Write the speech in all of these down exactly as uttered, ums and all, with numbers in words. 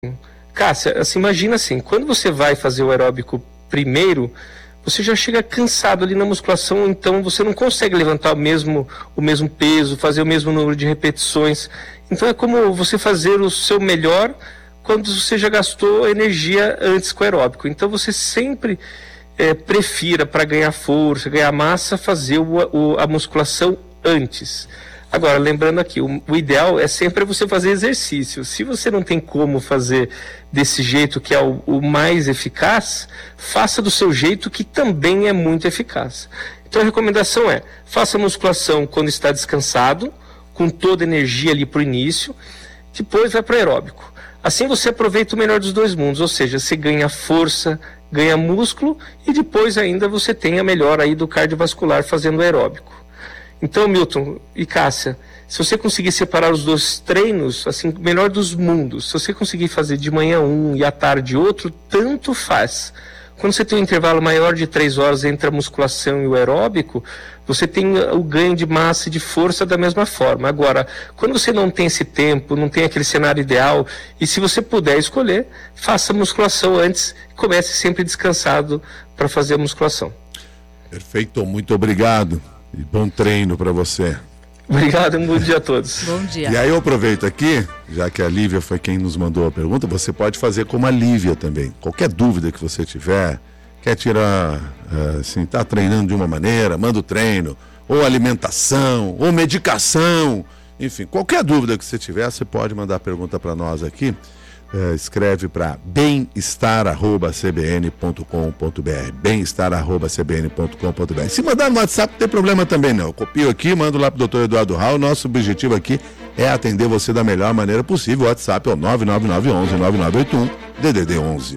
Cássia, assim, imagina assim, quando você vai fazer o aeróbico primeiro, você já chega cansado ali na musculação, então você não consegue levantar o mesmo, o mesmo peso, fazer o mesmo número de repetições. Então é como você fazer o seu melhor quando você já gastou energia antes com o aeróbico. Então você sempre é, prefira, para ganhar força, ganhar massa, fazer o, o, a musculação antes. Agora, lembrando aqui, o, o ideal é sempre você fazer exercício. Se você não tem como fazer desse jeito que é o, o mais eficaz, faça do seu jeito que também é muito eficaz. Então a recomendação é, faça musculação quando está descansado, com toda a energia ali para o início, depois vai para o aeróbico. Assim você aproveita o melhor dos dois mundos, ou seja, você ganha força, ganha músculo e depois ainda você tem a melhor aí do cardiovascular fazendo aeróbico. Então, Milton e Cássia, se você conseguir separar os dois treinos, assim, melhor dos mundos, se você conseguir fazer de manhã um e à tarde outro, tanto faz. Quando você tem um intervalo maior de três horas entre a musculação e o aeróbico, você tem o ganho de massa e de força da mesma forma. Agora, quando você não tem esse tempo, não tem aquele cenário ideal, e se você puder escolher, faça a musculação antes, comece sempre descansado para fazer a musculação. Perfeito, muito obrigado. E bom treino para você. Obrigado, um bom dia a todos. Bom dia. E aí eu aproveito aqui, já que a Lívia foi quem nos mandou a pergunta, você pode fazer como a Lívia também. Qualquer dúvida que você tiver, quer tirar, assim, tá treinando de uma maneira, manda o treino, ou alimentação, ou medicação, enfim, qualquer dúvida que você tiver, você pode mandar a pergunta para nós aqui. É, escreve para bem-estar arroba c b n ponto com ponto b r, bem-estar arroba c b n ponto com ponto b r. Se mandar no WhatsApp não tem problema também não, eu copio aqui, mando lá pro doutor Eduardo Raul. Nosso objetivo aqui é atender você da melhor maneira possível. O WhatsApp é o nove nove nove um um nove nove oito um, D D D onze.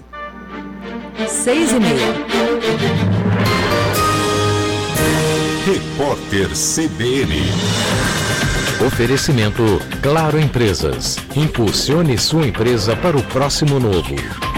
Seis e meia. Repórter C B N. Oferecimento Claro Empresas. Impulsione sua empresa para o próximo novo.